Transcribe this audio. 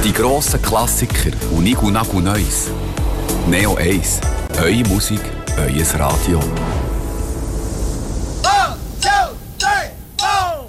Die grossen Klassiker und Nigu Nagu Neues. Neo 1. Eure Musik, euer Radio.